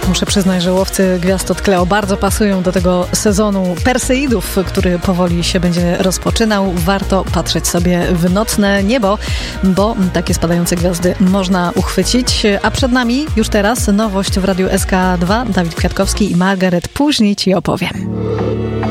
Muszę przyznać, że Łowcy Gwiazd od Cleo bardzo pasują do tego sezonu Perseidów, który powoli się będzie rozpoczynał. Warto patrzeć sobie w nocne niebo, bo takie spadające gwiazdy można uchwycić. A przed nami już teraz nowość w Radiu SK2. Dawid Kwiatkowski i Margaret później Ci opowiem.